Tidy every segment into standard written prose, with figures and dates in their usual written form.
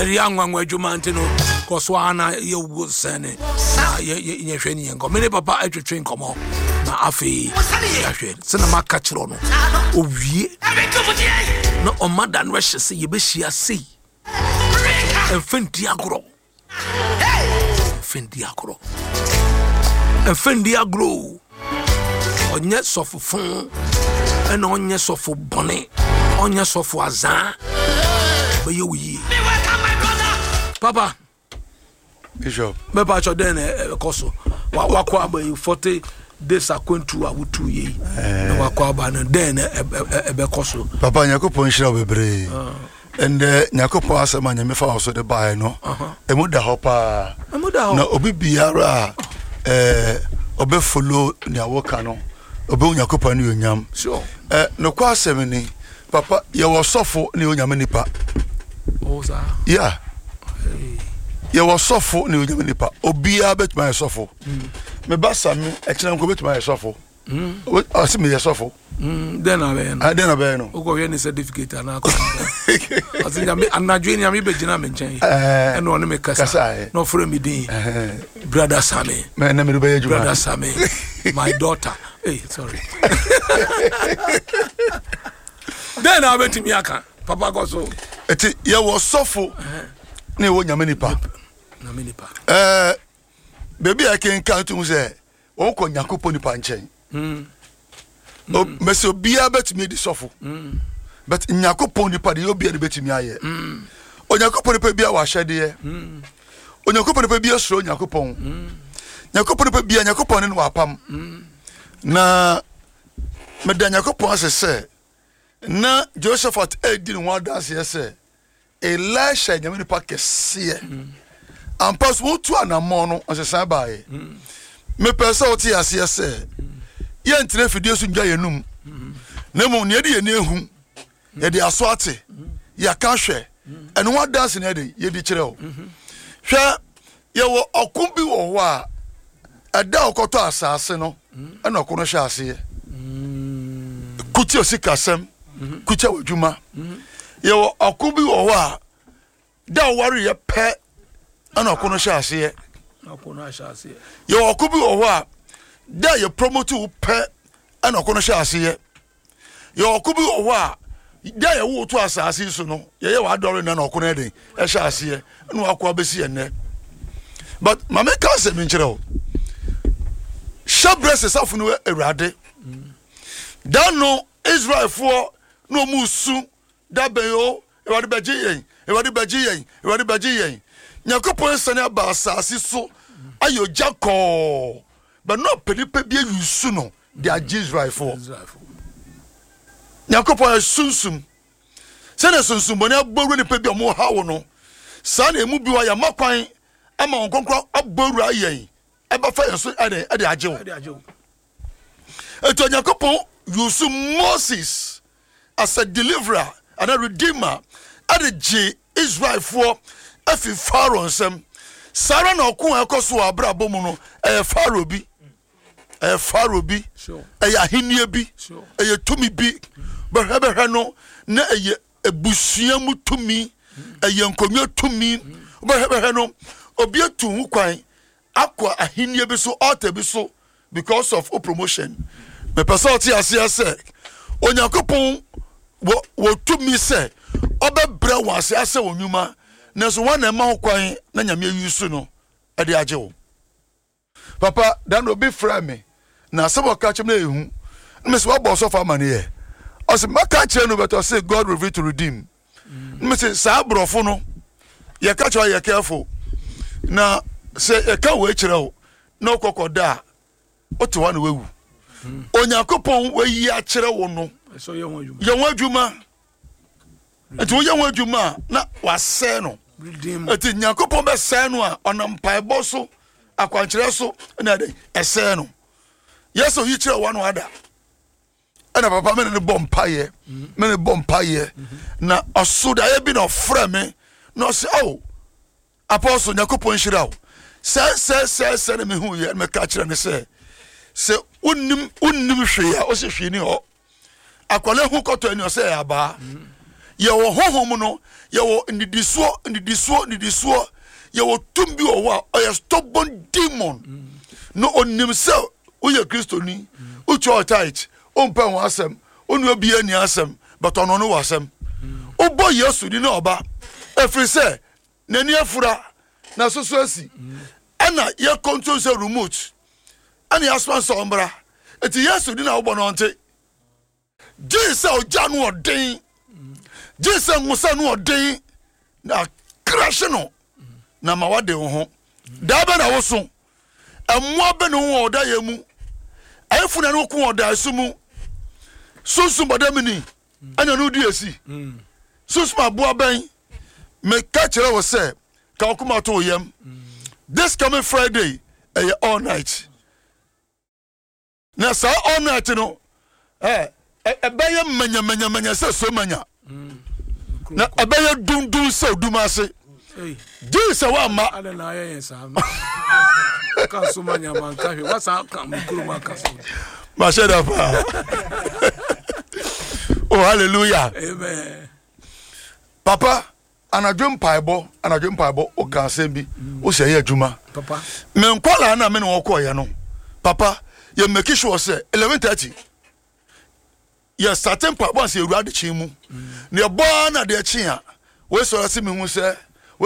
anwanwa adwuma ntino koso ana ye wo sene ye hwe ni enko me papa atwetwe nkomo na afi ya hwe sena maka kiro no owie na omada no hye se ye be hia sei enfendi agro onye sofofon ena onye sofo bone onye sofo azan baye wuyi papa Bishop me pa cho den koso wakwa abayi 40 days akwantu awutu yi na wakwa aba no den ebe koso papa nyakopon hira bebre and nyakopon asema nyame fa so de bae no emu da hopa na obi biara obe follow ni awoka no obe nyakopon ni onyam sure no kwa asem ni papa ye wo sofo ni onyam nipa oza yeah ye wo sofo ni onyam nipa obia betuma ye sofo me basa me ekina nko betuma ye sofo asime ye sofo then abe no ugo ye ni certificate na ko asinya me anadwe ni am be gina me nchen e no me kasa no for me din brother Sami me na me be ye juma brother Sami my daughter hey sorry then abe timi aka papa go so eti ye wo sofo na wo nyame nipa na me nipa baby I can count to say o ko nyakopon nipa nchen meso bia betimi di sofo but nyakopon nipa de obia de betimi aye onyakopon nipa bia wa hyede onyakopon nipa bia soro nyakopon nyakopon nipa bia nyakopon ne wa pam na meda nyakopon asese na Josephat edin wa dance yese Elisha nyame nipa kese ampas wo tu anamon no asesa baaye me pesa oti ase se ye ntre fidie so ndwa yenum na mo ne de ye ne ehu ye de aso ate ya ka hwe eno wa dance ne de ye di kire o hwe ye wo okun bi wo ho a ada okoto asase no ena okono hwe ase kuti osikasem kuti wadwuma ye wo okun bi wo ho a da wari ye pe ana okono hwe ase ye wo okun bi wo ho a da ye promote wo pe ana okono hwe ase ye okun bi wo ho a da ye wo to asase so no ye wa dore na okono eden e hwe ase no akwa besi enne but mama ka se mi nkire o shabrese safu no ewrade da no Israel for no musu da beyo ewade beji yen nyakopon sane aba asase so ayo jako but no penipe bia yusu no de Israel for nyakopon sunsum sane sunsum bone aboru ni pe bia mo hawo no sane emu bi wa ya makwan ama onkonkro aboru ayen eba fa yeso ade ajewo eto nyakopon yusu Moses as a deliverer and a redeemer ade je Israel for afi Pharaoh nsem Sarah na okun ekoso abrabo mu no Pharaoh bi sure ahenie bi tumi bi behebe no na ebusua mu tumi nkonwa tumi behebe no obi atu hu kwan akwa ahenie bi so altar bi so because of promotion me person ti ase Onyankopon wo tumi se obebra wase ase onwuma na so wan na ma ho kwan na nyame yusu no e de ajewo papa dan obi fra me na sebo ka chem na ehu me se wa boss of amane ye o se maka chere no better say God will to redeem me se sa brofo no ye ka chere ye careful na se e ka we chere o na okokoda o te wan wewu Onyankopon we yi a chere wo no so ye wadwuma enti wo ye wadwuma na wase no enti Nyankopon be se no a onam paebo so akwanchere so na de ese no yeso yi chere wo no ada ana papa me ne bompaye na osuda ye bi no fra me no se oh apostle Nyankopon hira wo se na me hu ye me ka chere ne se unnim hwe ya o se hwe ni ho akwale hu koto ani o se aba yɛwɔ honhom no yɛwɔ ndidisuo yɛwɔ tumbi wɔ ɔyɛ stubborn demon no onim sɛ woyɛ kristoni ucho tight ompa ho asɛm onu obi ani asɛm but ɔno no wɔ asɛm obo Yesu di na ɔba ɛfiri sɛ n'ani afura na soso asi ɛna yɛ control sɛ remote ɛna yɛ sponsor ombra eti Yesu di na ɔbɔ no nte Jesus ɔgya no ɔden Jesus musa no ɔden na crash no na ma wade wo ho da ba na wo so ɛmoa bɛ no ho ɔda yɛ mu ayefuna no ko ɔda asu mu sunsun badamini anya no di esi sunsun aboa bɛn me ka kyerɛ wo sɛ ka okuma to yam this coming Friday all night na sa all night no ɛbɛyɛ manya sɛ so manya na ɛbɛyɛ dundun sɛ dumase Jesus wa ma ala na ayɛ sa ka so manya man ka hwe wasa ka mkuru man ka so ma sheda pa oh hallelujah amen papa anadwem paibo o ka asɛm bi o sɛ yɛ adwuma papa me nkwala na me no kɔ yɛ no papa ye make sure sɛ 11:30 ye starting pa once you ready chimu ne bo na de chi a we so rase me hu sɛ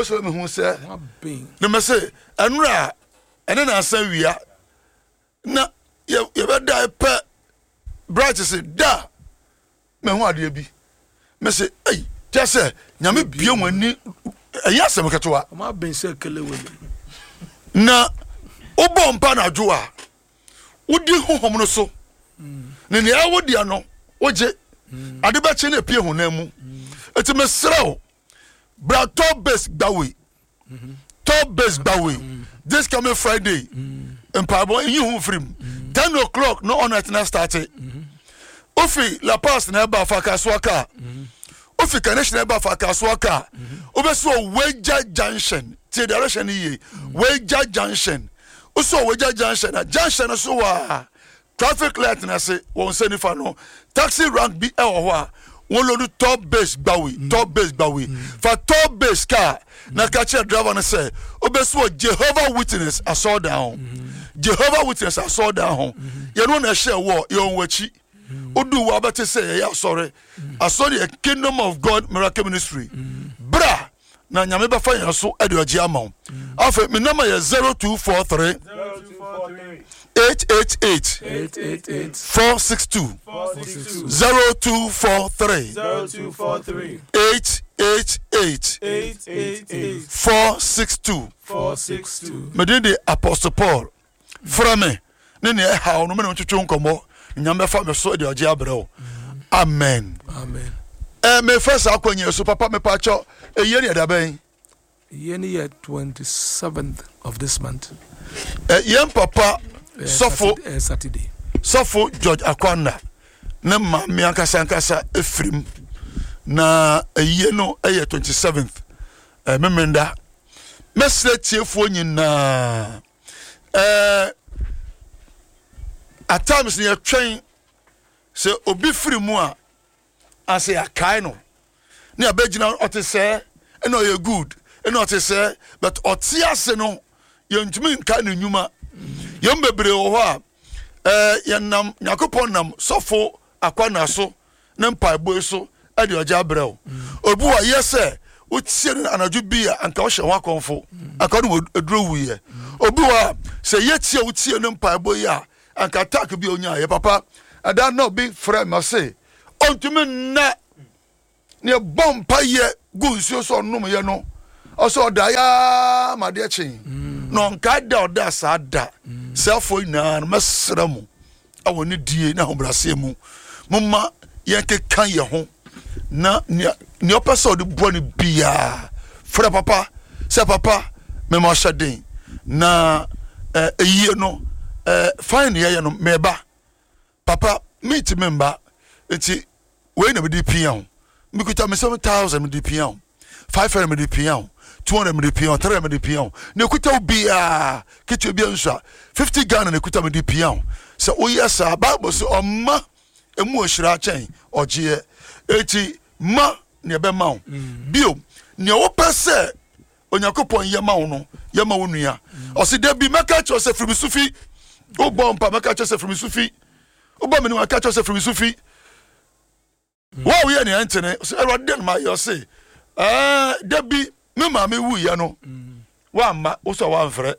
ne me say enura ene na asan wia na ye be da pe bright say da me hu ade bi me say ei tese nyame bie wani eya asem ketoa ma ben se kele wele na obo mpa na dwo a wodi honhom no so ne ne awodi ano oje ade ba che na pie honam mu eti mesrew bra top base bawe this coming Friday empabo yin hu frim 10 o'clock no on night na start ofi la pass na ba fa kaswaka ofi connection na ba fa kaswaka obeso Weja junction ti direction yi Weja junction oso Weja junction na junction so wa traffic light na se won se ni fa no taxi rank bi e ho a won lo do top base bawe for top base car na catch driver na say obeso Jehovah Witness I saw down ye no na share war ye on wachi odu wa bete say ya sorry I saw the Kingdom of God Miracle Ministry bra na nyame ba fa yan so e de ogie amon afa me number ye 0243 888 462 0243 888 462 me de Apostle Paul frame ne ne ha no me no twetwe nkomo nyame fa me so de ogie abrɛw amen me first akwanye so papa me pa cho eye ne da ben ye ne 27th of this month yem papa Saturday Sofo George Akwana na ma me ankasa efrim na eye no 27th memenda mesle tiefo nyina at times near train se obi free mu a ase akai no ne abegina otese e no ye good e no otese but otiase no ye ntumi nka ne nyuma ye mbebre wo ho a ye nam yakopon nam Sofo Akwana so ne mpaebo so e de oja brew obi wa yese wotie no anadwo bi a anka wo hye ho akonfo aka no eduro wuye obi wa se yetie wotie no mpaebo yi a anka attack bi onya ye papa ada no bi frame ma say ontumi na ne bompa ye gunsuo so nom ye no oso da ya made chin no nka da oda sa da selfo na mesramu awoni die na hobrase mu mumma ye kekan ye ho na ne opese odi bo ne bia fra papa se papa me mo shaden na eyi no fine ye no meba papa meet member enti we na be di pian me kuta me 7,000 me di pian 500 me di pian 200 me di pian 300 me di pian ne kuta obia kitu obia nso 50 Ghana ne kuta me di pian se oyesa bible so omma emu ohira chen ogie eti ma ne be ma wo bio ne wo pese Onyankopon ye ma wo no ye ma wo nua o se da bi meka cho se frimi sufi o bompa meka cho se frimi sufi o ba me no meka cho se frimi sufi wa wo ye ne antene so erode ma yo se da bi me ma me wu ye no wa ma o so wa mfre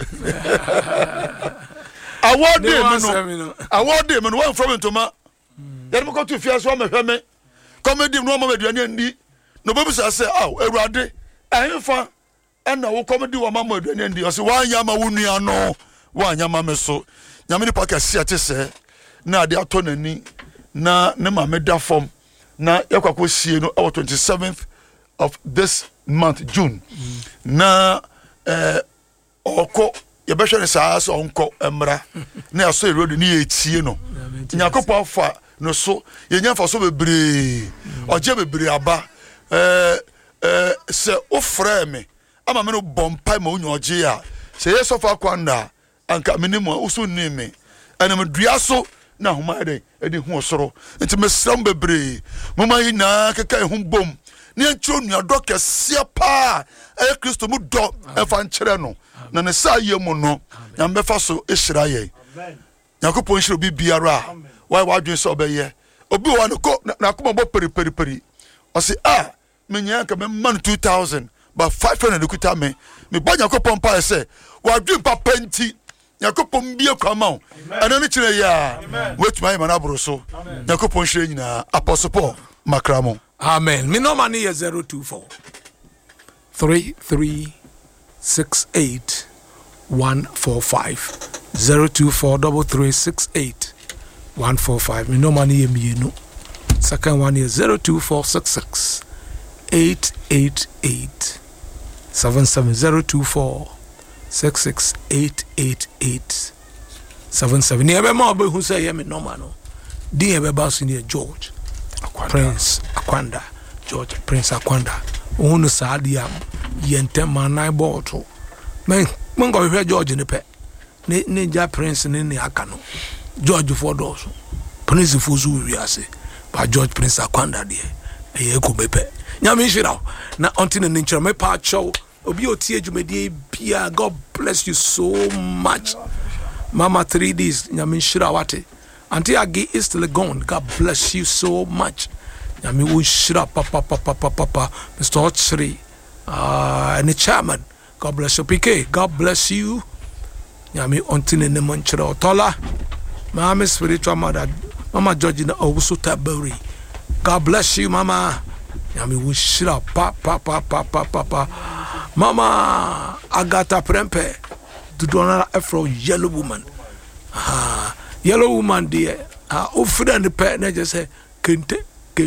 awode me no wa mfre ntoma ya me ko to fia so ma hwe me comedy no ma aduane ndi no bobu sa se Ewurade ahemfa na wo comedy wo mama aduane ndi o se wa anya ma wo nua no wa anya ma me so nyame ni paka sia te se na ade ato nani na ne ma me da form na yakwako sie no 27th of this month June na oko ye be hwe ne saa so onko emra na aso road ni etie no nyakopo afa no so ye nyafa so bebre oje bebre aba se o frɛ me ama me no bompa ma onyo oje a se yesofa kwanda anka minimo usu ni me ana me dua so na homa de edi hu osoro nti me sram bebre mama yi na keka hu bom ne antro nua doke sia pa Kristo mu do e fa nkyere no na ne sa ye mu no na mbefa so ehira ye Yakopon hiro bibiara why wadwen so obeye obi wa no ko na akoma bo peri o se menya ka me man 2000 but 500 kuta me ba Yakopon pa se wadwen pa penti Yakopon bie kwa ma ana ne kire ya wetuma ye manabro so Yakopon hire nyina Apostle Paul Makramo amen me no money 024 3368 145 0243368 145 me no money ye mienu second one is 02466 888 77 02466 888 77 ebe ma obe hu say ye me no man no din ebe ba so ni George Akwanda. Prince Akwanda George Prince Akwanda unu sadia yentem manai boto men go hwe George ne pe ne ja Prince ne aka no George for those Prince for zu wiase ba George Prince Akwanda de e ko bepe nyame hira na ontine ne nkyere me pa chow obi otie dwumedie bia God bless you so much Mama 3Ds nyame hira wate Auntie Agi is still gone. God bless you so much. Nyame wo hira papa Mr. Ochri and the chairman. God bless you PK. God bless you. Nyame ontine ne manchira otola. Mama spiritual mother Mama Georgina Owusu Tabori. God bless you Mama. Nyame wo hira papa Mama Agata Prempe Dudona Afro Yellow Woman. Yellow Woman dear ofra ne pe na just say kente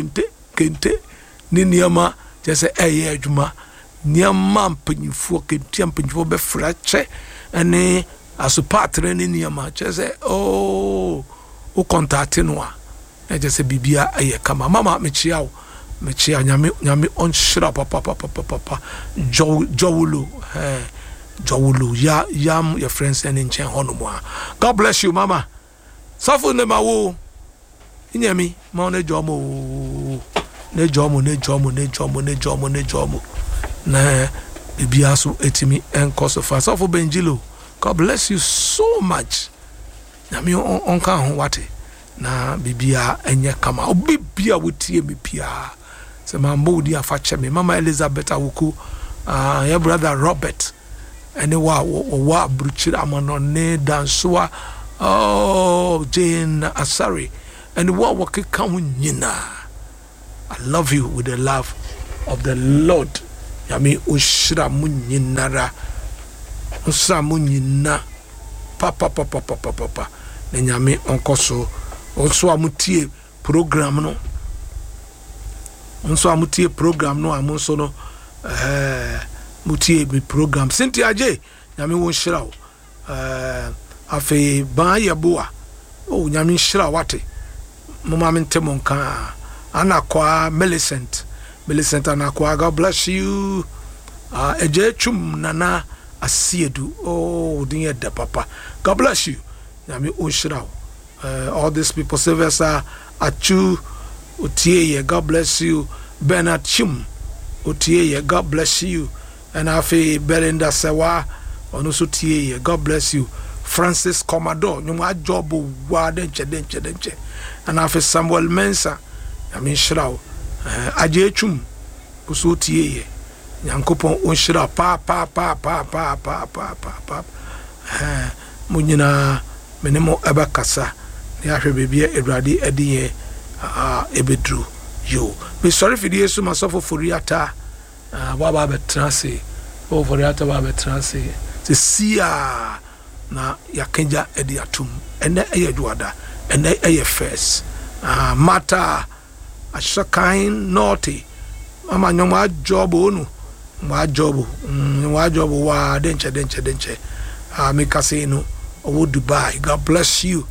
ni niama just say eye adwuma niama mpanyifo kente mpanyifo be frache ene asopatre ni niama just say o contact no a na just say bibia aye kama mama mechia nyame on shira papa jowulu jowulu ya your friends and in chen hono. God bless you mama. Safu ne mawo inyami ma ne jomo na bibia so etimi enkoso fa safu benjilo. God bless you so much. Nyami onka ho wate na bibia enye kama obibia wotie me pia se mambo di afache me mama Elizabeth awuku your brother Robert ene wa bruchira amano ne dansoa Jane Asari and what come nyina. I love you with the love of the Lord. Yami ushra munyinara usra munyina papa ne nyame onkoso onso amutie program no amonso no mutie bi program Cynthia J nyame won shira afi ba yeboa nyame shira wate mama mentemo nka anakwa Millicent anakwa. God bless you. Eje chum nana asiedu din de papa. God bless you. Nyame onshira all these people Sylvester Achu Otieye. God bless you. Bernard Chim otie God bless you and afi Belinda Sewa ono so tie God bless you. Francis Commodore nyuma job wa denche and afi Samuel Mensa I mean shraw Ajechum so tie Nyankopon on shira pa munyina menemo ebakasa ne ahwe bebia Awurade ediye ebedru yo me sorry for the Yesu masofo foriata baba betrase o foriata baba betrase se sia na yakenja edi atum ene eye duada ene eye first mata ashakain naughty ama nyoma job onu wa job wa denche me kase no o Dubai. God bless you.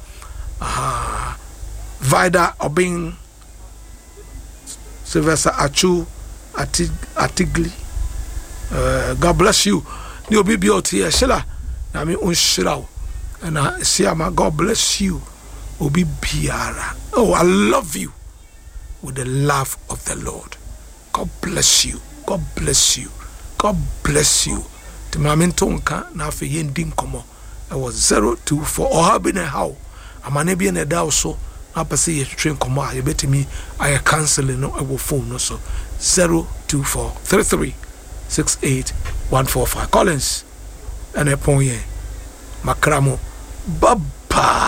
Vida Obin Sylvester Achu Atigli. God bless you. Ni obi bi oti e shela na me unshiraw. Na siama God bless you. Obi biara. Oh, I love you with the love of the Lord. God bless you. God bless you. God bless you. Timamento nka na afi yendi nkomo. It was 024 or have been a how. Amane bi na da so na pese ye twetwe nkomo a ye betimi aye cancel no e wo phone no so 024 33 68 145 Collins and epon ye makramo baba